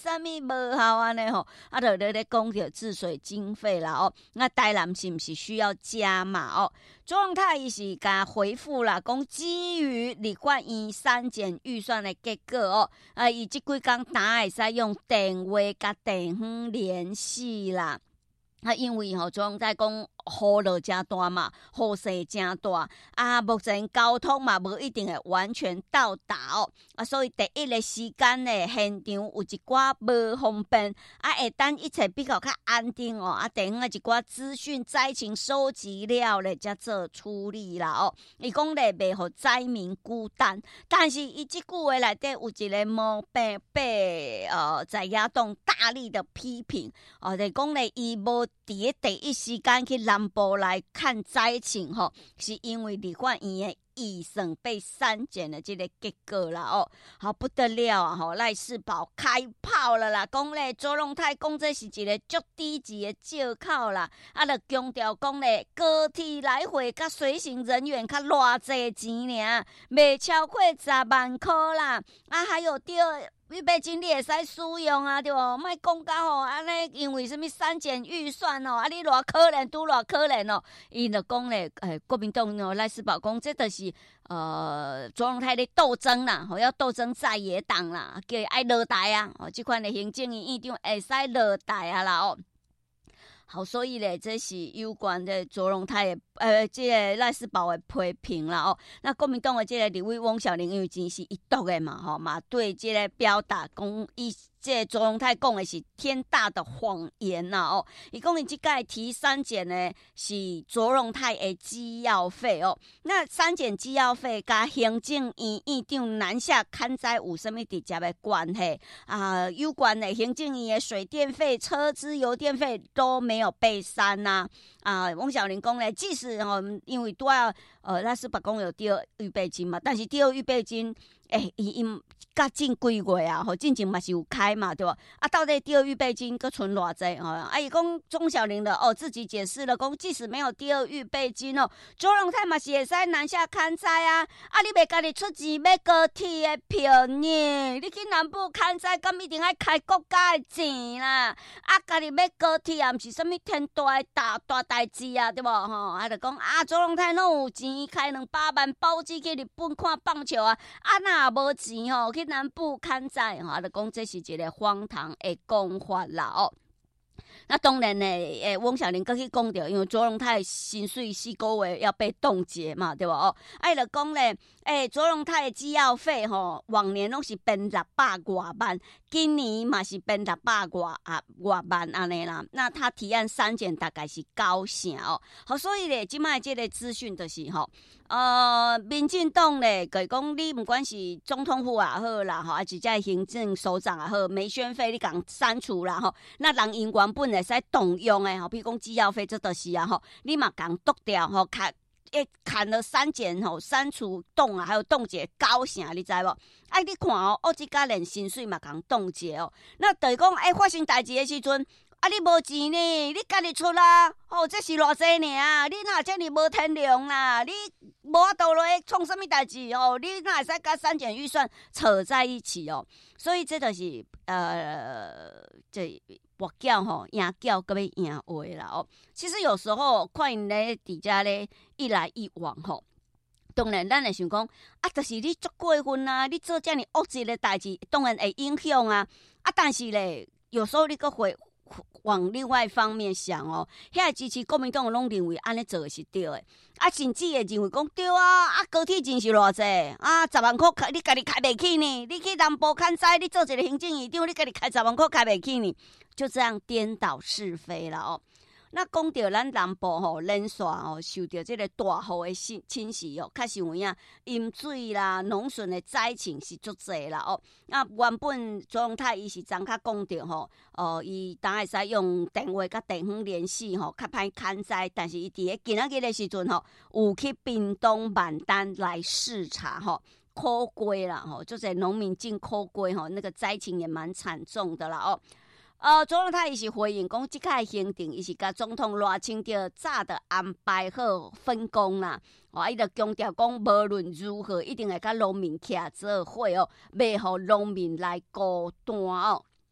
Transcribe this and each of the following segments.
啥物无效安尼吼，啊，就咧讲着治水经费啦哦。那台南是毋是需要加码哦？卓荣泰伊是甲回复啦，讲基于立法院删减预算的结果哦，伊即几工当会使用电话甲电话联系啦。因为卓荣泰讲雨落真大嘛，雨势真大啊，目前交通嘛无一定会完全到达哦，所以第一个时间呢，现场有一寡无方便，会等一切比较安定哦，等一寡资讯灾情收集了咧，才做处理啦哦。伊讲咧袂互灾民孤单，但是伊即句话内底有一个毛病被在野党大力的批评哦，就讲咧伊无伫第一时间去南部来看灾情吼，是因为立法院的预算被删减的这个结果啦哦，好不得了啊吼！赖世宝开炮了啦，讲咧卓荣泰讲这是一个足低级的借口啦，就强调讲咧高铁来回甲随行人员较偌济钱尔，未超过10万块啦，还有第二。预备金你会使使用啊，对无？莫讲到吼，安尼因为什么删减预算哦，你偌可怜拄偌可怜哦，伊就讲咧，国民党哦赖世宝讲，这就是卓荣泰的斗争啦，吼要斗争在野党啦，叫伊爱落台啊，这款的行政院院长会使落台啊啦哦。好，所以咧，这是有关的卓荣泰的这个赖世宝的批评啦哦。那国民党的这个立委翁小玲因为真是一毒的嘛吼嘛，对这个表达讲伊。这卓荣泰讲的是天大的谎言呐哦！伊讲伊即届提删减呢是卓荣泰的机要费哦。那删减机要费甲行政院院长南下看灾有什么直接的关系啊？有关的行政院的水电费、车资、油电费都没有被删呐啊！翁小玲讲咧，即使因为都要那是白讲有第二预备金嘛，但是第二预备金。伊甲近几月啊，进前嘛是有开嘛，对吧？到底第二预备金搁存偌济哦？伊讲钟小玲的自己解释了，讲即使没有第二预备金哦，卓荣泰嘛是会使南下看灾啊！你袂家己出钱买高铁的票呢？你去南部看灾，敢一定爱开国家的钱啦？家己买高铁也毋是啥物天大的大代志啊，对无？就讲卓荣泰拢有钱开200万包机去日本看棒球啊！若无钱吼，去南部看灾就讲这是一个荒唐的讲法啦哦。那当然呢，翁小玲搁去讲着，因为卓荣泰薪水4个月要被冻结嘛，对吧？就讲咧，卓荣泰的机要费吼，往年拢是变600多万，今年嘛是变600多万安尼啦。那他提案删减大概是9成哦。好，所以咧，即摆这个资讯就是吼。民进党咧，讲你不管是总统府也好啦，还是这行政首长也好，没宣费你讲删除啦吼，那人因原本会使动用诶吼，比如讲机要费这就是啊吼，你嘛讲剁掉吼，砍了删减吼，删除冻还有冻结9成，你知无？你看哦，这家连薪水嘛讲冻结哦，那等于讲发生代志的时阵。你无钱呢？你家己出啦！这是偌济尔？你哪遮尔无天良啦？你无法度落去创什么代志哦？你哪会使甲删减预算扯在一起哦？所以这就是这博缴吼赢缴搁要赢话啦哦。其实有时候看因咧伫遮咧一来一往吼。当然，咱会想讲就是你足过分啊！你做遮尔恶质的代志，当然会影响啊！但是咧，有时候你搁会。往另外一方面想哦，遐支持国民党拢认为安尼做的是对的，甚至会认为讲对啊，高铁钱是偌济10万块，你家己开袂起呢？你去南部看灾，你做一个行政院长，你家己开10万块开袂起呢？就这样颠倒是非了哦。那讲到咱南部吼，连续受到这个大雨的侵袭哦，确实有影淹水啦、农损的灾情是足济啦哦。那原本卓荣泰伊是昨较讲到吼，伊当会使用电话甲电话联系吼，较歹看灾，但是伊伫咧今仔日的时阵吼，有去屏东万丹来视察吼。苦瓜啦吼，就是农民进苦瓜吼，那个灾情也蛮惨重的啦哦。卓荣泰伊是回应讲，即届行程伊是甲总统赖清德早的安排好分工啦。伊就强调讲，无论如何，一定会甲农民徛做伙哦，袂互农民来孤单哦。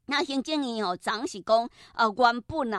那行政院昨是讲原本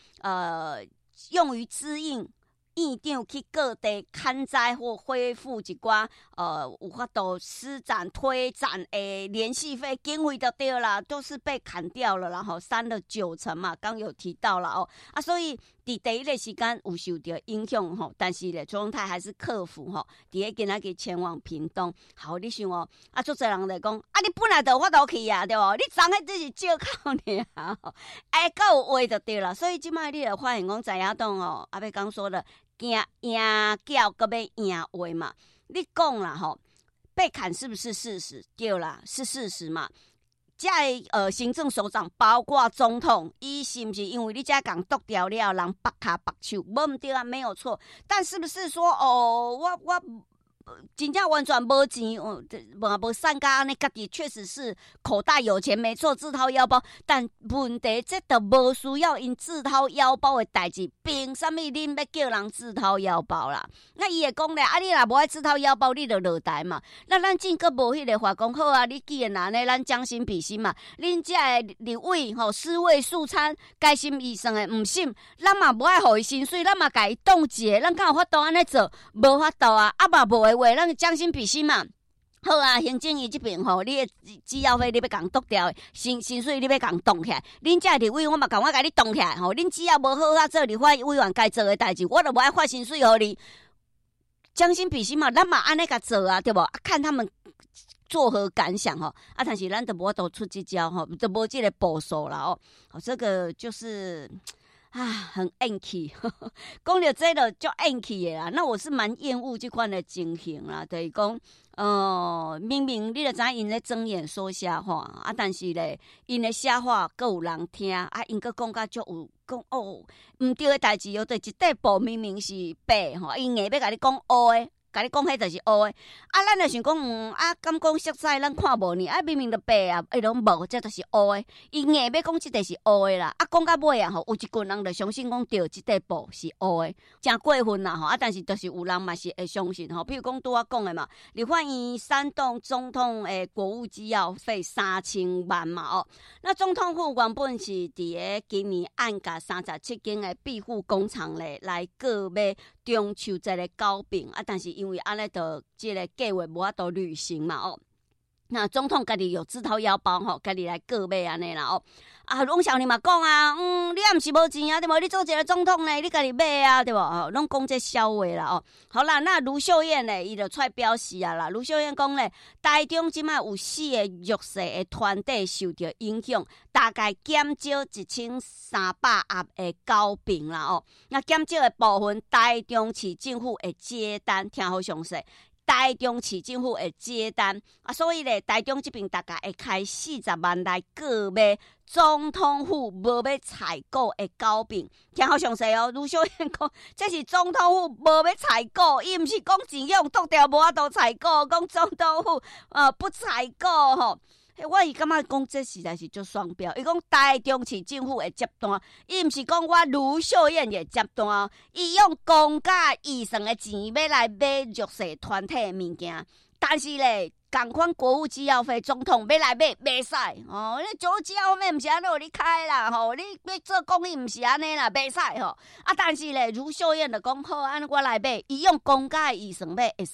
用于支应院长去各地勘灾或恢复一寡有法度施展推展的联系费经费就对啦，都是被砍掉了啦，删了90%嘛，刚有提到了所以伫第一个时间有受到影响但是咧，总统泰还是克服伫个今仔日前往屏东。好，你想足侪人在讲你本来就有法度去啊，对无？你昨迄只是借口尔够有话就对了。所以即摆你就发现讲在野党阿伯刚说的赢叫搁要赢话嘛，你讲啦被砍是不是事实？对啦，是事实嘛。在行政首长包括总统，伊是不是因为你这讲剁掉了，人拔卡拔手，无唔对啊，没有错。但是不是说我真正完全无钱，无善加安尼，家己确实是口袋有钱，没错，自掏腰包。但问题这都无需要因自掏腰包的代志，凭什么恁要叫人自掏腰包啦？那伊会讲咧，你若无爱自掏腰包，你就落台嘛。那咱真个无迄个话讲好啊，你既然安尼，咱将心比心嘛，恁这的立委尸位素餐，该心医生的唔信，咱嘛无爱互伊薪水，咱嘛甲伊冻结，咱敢有法度安尼做？无法度啊，嘛无的话，咱将心比心嘛。好啊，行政院这边你的机要费你要共剁掉，薪水你要共冻起来。恁这立委我嘛共我甲你冻起来恁只要无好好做立法委员该做的代志，我就无爱发薪水互你。将心比心嘛，咱嘛安尼甲做啊，对无？看他们作何感想但是咱就无都出这招就无这个步数啦这个就是很硬气，讲到这个就硬气的啦。那我是蛮厌恶这款的情形啦，就是讲，明明你就知因咧睁眼说瞎话但是咧，因的瞎话各有人听因个讲甲足有讲唔对的代志就一块布明明是白因硬要甲你讲乌的。甲你讲，迄就是乌的咱就想讲，敢讲色彩咱看无呢？明明就白啊，拢无，这就是乌的。伊硬要讲这块是乌的啦，讲到尾有一群人就相信讲对，这块布是乌的，真过分啦但是就是有人嘛是会相信譬如讲拄我讲的嘛，立法院煽动总统的国务机要费3000万嘛那总统府原本是伫个今年按价37间的庇护工厂咧来个要中秋节的交饼但是因为安尼就这个计划无法度履行嘛那总统家己有自掏腰包家己来个买安尼啦拢少年嘛讲你也毋是无钱对无？你做一个总统呢，你家己买对无？拢讲这笑话啦好啦，那卢秀燕呢，伊就出来表示啦。卢秀燕讲咧，台中即摆有4个弱势的团体受到影响，大概减少1300盒的交饼啦那减少的部分，台中市政府会接单，听好详细。台中市政府会接单所以咧，台中这边大概会开40万来个买总统府无要采购的交饼，听好详细卢秀燕讲，这是总统府无要采购，伊毋是讲钱用剁掉无法度采购，讲总统府不采购我是感觉讲这实在是足双标。伊讲台中市政府会接单，伊毋是讲我卢秀燕会接单，伊用公家预算的钱要来买弱势团体的物件，但是咧，同款国务机要费，总统要来买袂使你国务机要费毋是安尼互你开啦你要做公益毋是安尼啦，袂使但是咧，卢秀燕就讲好，安尼我来买，伊用公家预算买会使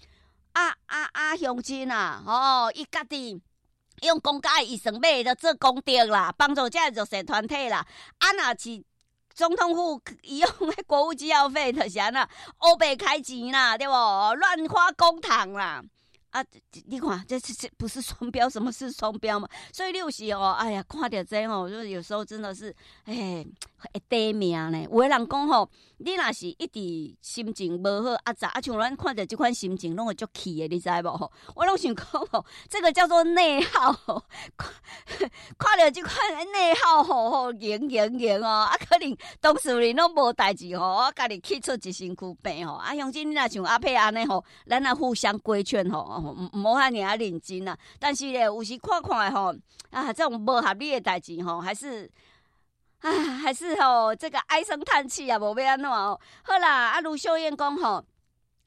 乡亲伊家己。用公家预算买就做功德啦，帮助这弱势团体啦。若是总统府伊用的国务机要费，就是安那乌白开钱啦，对不？乱花公帑啦。你看，这不是双标？什么是双标嘛？所以你有时哎呀，看到这就是有时候真的是，会得命呢。有的人讲你若是一直心情无好像咱看到这款心情，拢会足气的，你知无？我拢想讲这个叫做内耗。看到这款内耗赢可能当事人拢无代志我家己气出一身躯病乡亲你若像阿佩安尼咱互相规劝唔好遐尔认真啊。但是咧，有时看这种无合理的代志还是这个唉声叹气无要安怎好啦。卢秀燕讲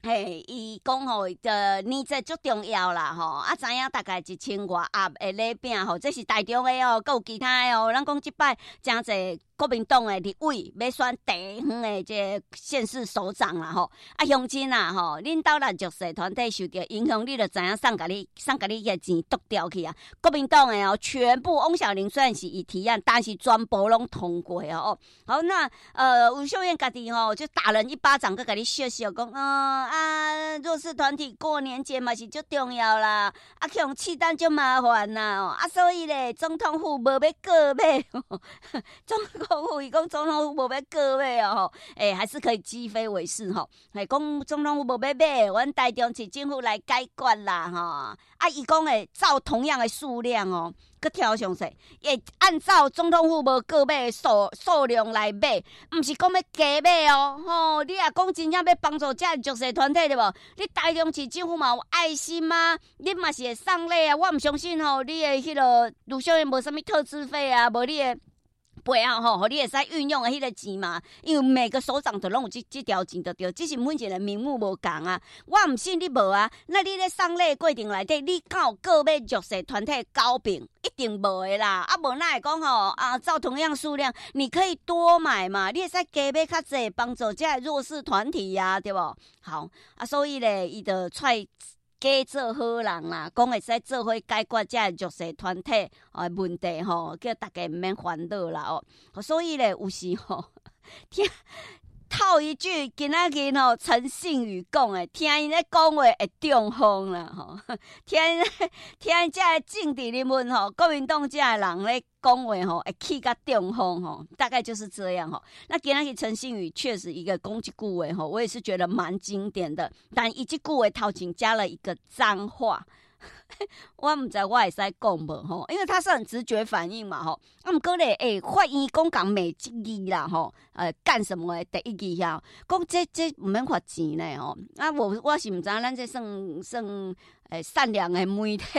嘿，伊讲吼，年节足重要啦吼，啊，知影大概1000外盒的礼饼吼，这是台中的哦，还有其他的哦。咱讲即摆真侪国民党的立委要选地方的这县市首长啦吼，啊，乡亲啦吼，恁兜咱弱势团体受到影响，你就知影送甲你个钱剁掉去啊。国民党的哦，全部翁小玲虽然是伊提案，但是全部拢通过哦。好，那吴秀燕家己吼就打人一巴掌，佮甲你笑笑讲，弱势团体过年节嘛是足重要啦，啊，用气弹就麻烦啦，啊，所以咧，总统府无要过买，总统府伊讲总统府无要过买哦，还是可以击飞为是吼，讲总统府无要买，阮台中市政府来解决啦吼，啊，伊讲照同样的数量哦。佮挑详细，会按照总统府无购买的数量来买，毋是讲要加买哦。吼，你若讲真正要帮助这弱势团体对无？你台中市政府嘛有爱心吗？你嘛是会送礼啊？我毋相信吼，你的迄个卢秀燕无啥物特支费啊，无你的。背后吼，你会使运用的迄个钱嘛？因为每个首长都拢有这条钱就对，只是每一个人名目无共啊。我毋信你无啊，那你咧送礼过程内底，你敢有购买弱势团体交并？一定无的啦。啊，无哪会讲吼啊？照同样数量，你可以多买嘛，你会使加买较济，帮助这弱势团体呀、对无？好啊，所以咧，伊就揣。假做好人啦，讲会使做伙解决这弱势团体问题吼，叫大家毋免烦恼啦哦。所以咧，有时吼，听套一句，今仔日吼陈信宇讲诶，听因咧讲话会中风啦吼，听这政治人物吼，国民党这人咧。讲话吼，会气甲中风吼，大概就是这样吼。那今仔日陈信宇确实一个讲一句话吼，我也是觉得蛮经典的。但一句话头前加了一个脏话，我唔知我会使讲无吼，因为他是很直觉反应嘛吼。啊，毋过咧，法院讲讲每一字啦吼，干什么的第一字啊，讲这唔免罚钱咧吼。啊，我是唔知咱这算。善良的媒体，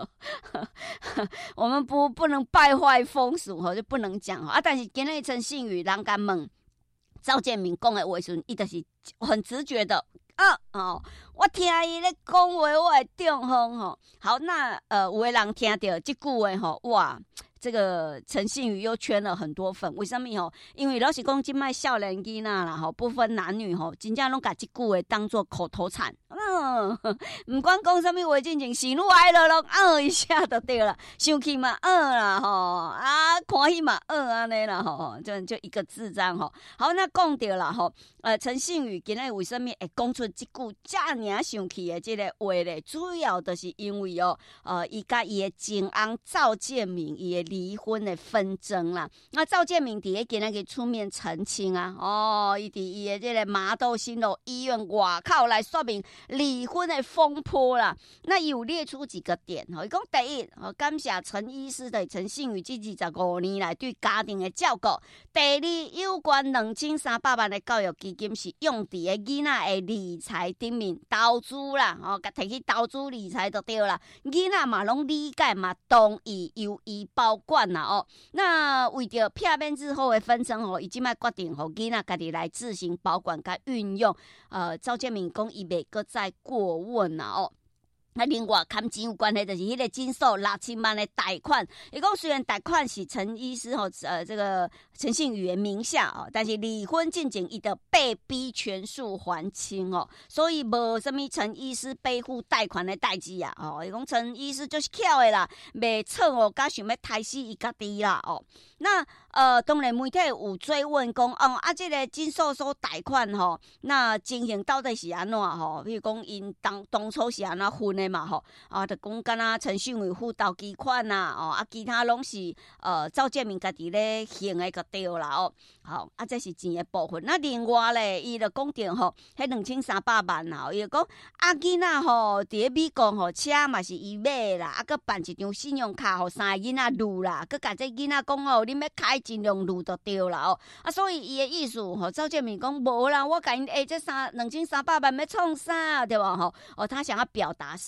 我们不能败坏风俗吼，就不能讲啊。但是今日陈信宇人家问赵建明讲的话时，伊就是很直觉的我听伊咧讲话，我会中风吼。好，那有的人听到这句话吼，哇！这个陈信宇又圈了很多粉，为什么吼？因为老实讲，今卖少年囡仔啦吼，不分男女吼，真正拢把这句话当作口头禅。唔管讲什么话，进前喜怒哀乐拢一下就对了，生气嘛啦吼，啊欢喜嘛安尼啦吼，就一个字这样吼。好，那讲到啦吼，陈信宇今日为什么会讲出这句这尔生气的这个话咧？主要就是因为伊甲伊的前翁赵建明伊的离婚的纷争啦。那赵建明伫咧今日出面澄清啊，伊伫伊的这个麻豆新楼医院外口来说明离婚的风波啦。那有列出几个点伊讲第一，感谢陈医师对陈信宇这25年来对家庭的照顾。第二，有关2300万的教育基金是用伫个囡仔的理财顶面投资啦，甲摕去投资理财就对啦。囡仔嘛拢理解嘛，同意由伊保管啦那为着避免日后的纷争伊即摆决定囡仔家己来自行保管甲运用。赵建明讲伊袂阁再过问啦那另外，跟钱有关系就是迄个金寿6000万的贷款。伊讲虽然贷款是陈医师这个陈信宇的名下但是离婚进程伊就被逼全数还清所以无什么陈医师背负贷款的代志啊伊讲陈医师就是巧的啦，袂错甲想要杀死伊家己啦那当然媒体有追问讲这个金寿所贷款那情形到底是安怎比如讲因当初是安怎分的嘛就讲敢若陈信宇付投机款其他拢是赵建明家己咧还的就对啦好这是钱的部分。那另外咧，伊就讲到迄2300万伊就讲囡仔伫咧美國車嘛是伊買啦，佮辦一張信用卡3個囡仔錄啦，佮甲這囡仔講你要開盡量錄就對啦所以伊的意思趙建明講無啦，我甲因這2300萬要創啥對吧他想要表達是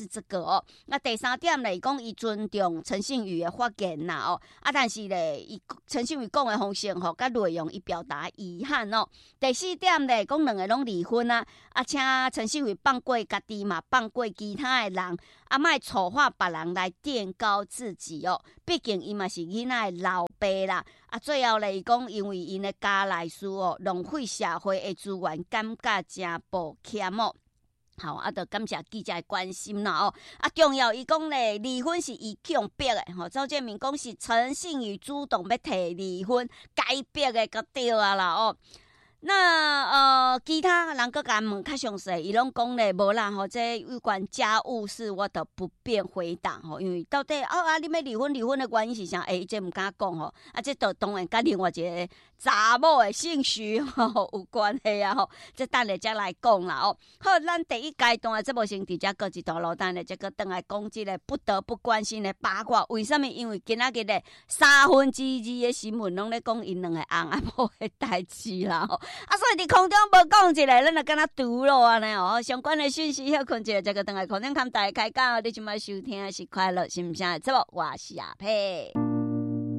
是这个哦。那第三点咧，讲伊尊重陈信宇的发言啦哦，但是咧，陈信宇讲的方式甲内容伊表达遗憾哦。第四点咧，讲两个拢离婚啊，请陈信宇放过家己嘛，放过其他的人，莫丑化别人来垫高自己哦。毕竟伊嘛是囡仔的老爸啦，最后咧，伊讲因为因的家内事哦，浪费社会的资源，感觉真抱歉哦。好，就感谢记者的关心啦哦。重要伊讲咧，离婚是伊强迫的，周建明讲是陈信宇主动要提离婚，该逼的就对啊啦哦。那其他人搁甲问较详细，伊拢讲咧无啦吼，这有关家务事我都不便回答吼，因为到底你要离婚的原因是啥？这毋敢讲吼，这都当然甲另外一个查某的姓徐吼有关系啊吼，这等下才来讲啦哦。好，咱第一阶段的节目先伫遮告一段落，等下再搁倒来讲即个不得不关心的八卦。为什么？因为今仔日咧2/3的新闻拢咧讲因两个翁仔某的代志啦吼。所以伫空中无讲一个，咱就敢若除咯安尼哦。相关的讯息休困一下，再个等来空中看大家开讲。你今摆收听的是快乐心声的节目，我是阿佩。